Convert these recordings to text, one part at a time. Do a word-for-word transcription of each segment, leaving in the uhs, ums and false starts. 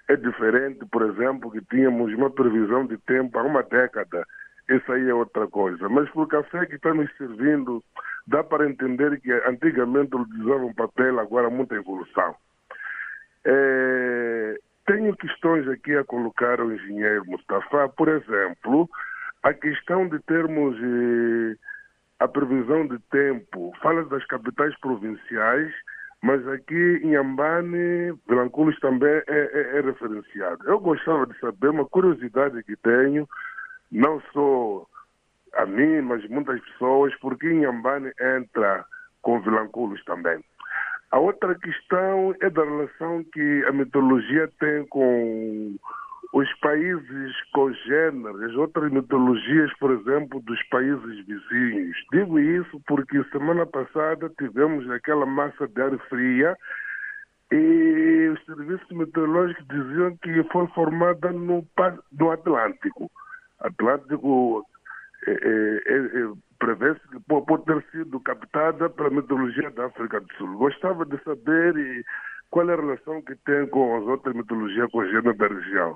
é diferente, por exemplo, que tínhamos uma previsão de tempo há uma década. Isso aí é outra coisa. Mas para o café que está nos servindo, dá para entender que antigamente eles usavam um papel, agora muita evolução. É, tenho questões aqui a colocar ao engenheiro Mustafa. Por exemplo, a questão de termos eh, a previsão de tempo. Fala das capitais provinciais, mas aqui em Ambane, Vilanculos também é, é, é referenciado. Eu gostava de saber, uma curiosidade que tenho, não só a mim, mas muitas pessoas, porque em Ambane entra com Vilanculos também. A outra questão é da relação que a mitologia tem com os países congêneres, outras mitologias, por exemplo, dos países vizinhos. Digo isso porque semana passada tivemos aquela massa de ar fria e os serviços meteorológicos diziam que foi formada no, no Atlântico. Atlântico é, é, é, prevê-se que pode ter sido captada pela mitologia da África do Sul. Gostava de saber e, qual é a relação que tem com as outras mitologias congêneres da região.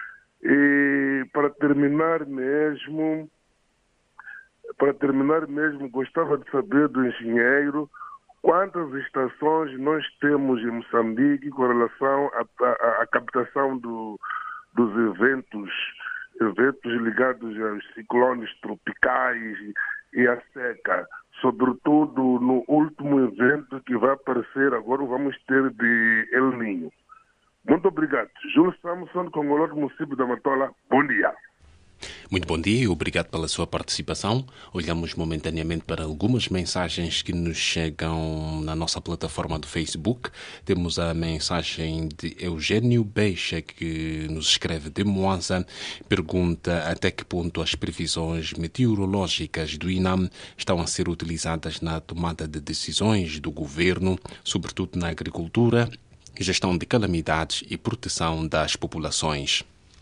E para terminar mesmo, para terminar mesmo, gostava de saber do engenheiro quantas estações nós temos em Moçambique com relação à captação do, dos eventos, eventos ligados aos ciclones tropicais e à seca, sobretudo no último evento que vai aparecer agora, vamos ter de El Niño. Muito obrigado. Júlio Samson, Congolês do município da Matola. Bom dia. Muito bom dia e obrigado pela sua participação. Olhamos momentaneamente para algumas mensagens que nos chegam na nossa plataforma do Facebook. Temos a mensagem de Eugênio Beixa, que nos escreve de Moanza. Pergunta até que ponto as previsões meteorológicas do INAM estão a ser utilizadas na tomada de decisões do governo, sobretudo na agricultura, gestão de calamidades e proteção das populações.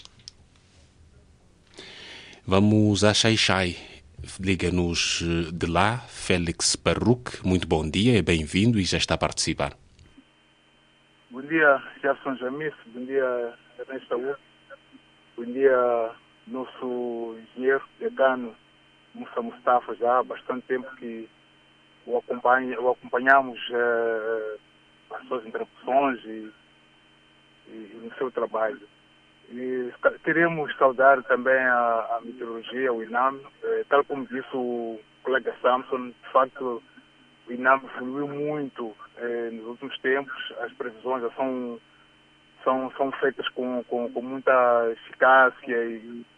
Vamos a Xai-Xai. Liga-nos de lá, Félix Parruc. Muito bom dia, é bem-vindo e já está a participar. Bom dia, Gerson Jamis. Bom dia, Ernesto Saúl. Bom dia, nosso engenheiro decano, Musa Mustafa. Já há bastante tempo que o, acompanha, o acompanhamos eh, as suas interrupções e, e no seu trabalho. E queremos saudar também a, a meteorologia, o INAM, eh, tal como disse o colega Samson. De facto, o INAM evoluiu muito eh, nos últimos tempos. As previsões já são, são, são feitas com, com, com muita eficácia e,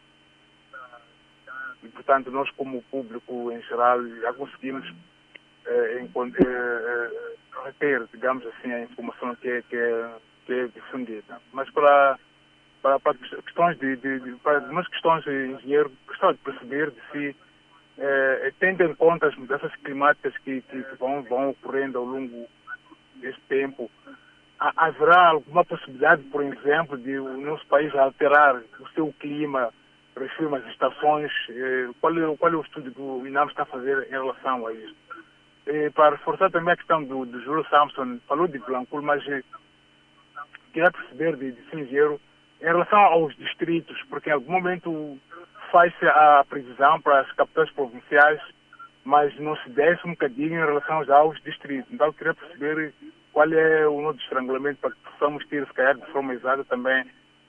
e, portanto, nós como público em geral já conseguimos eh, encontrar, eh, reter, digamos assim, a informação que é, que é, que é difundida. Mas para Para, para questões de, de, de para algumas questões de engenheiro, gostava de perceber de se, eh, tendo em conta as mudanças climáticas que, que, que vão, vão ocorrendo ao longo deste tempo, há, haverá alguma possibilidade, por exemplo, de o nosso país alterar o seu clima, refiro às estações? Eh, qual, é, qual é o estudo que o INAM está a fazer em relação a isso? Eh, para reforçar também a questão do, do Júlio Samson, falou de Vilanculos, mas eh, queria perceber de, de engenheiro em relação aos distritos, porque em algum momento faz-se a previsão para as capitais provinciais, mas não se desce um bocadinho em relação aos distritos. Então eu queria perceber qual é o nosso estrangulamento para que possamos ter, se calhar, de forma exata também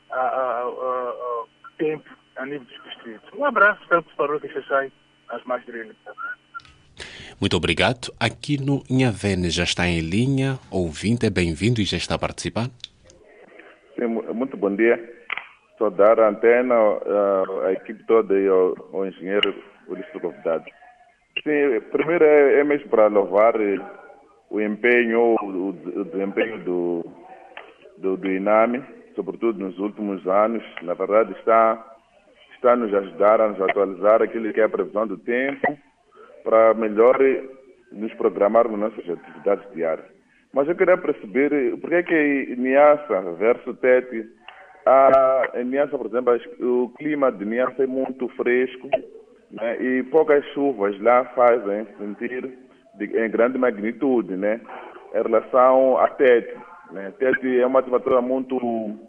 o tempo a nível dos distritos. Um abraço, espero que o que fechei as mais direitas. Muito obrigado. Aqui no Inhavene já está em linha, ouvinte, é bem-vindo e já está a participar. Sim, muito bom dia. Saudar a antena, a, a equipe toda e o, o engenheiro, o disco convidado. Sim, primeiro é, é mesmo para louvar o empenho, o, o desempenho do, do, do INAM, sobretudo nos últimos anos. Na verdade, está, está a nos ajudar a nos atualizar aquilo que é a previsão do tempo para melhor nos programarmos nas nossas atividades diárias. Mas eu queria perceber por que é que Niassa versus Tete, a Niassa, por exemplo, o clima de Niassa é muito fresco, né, e poucas chuvas lá fazem sentir de, em grande magnitude, né, em relação a Tete. Né. Tete é uma temperatura muito,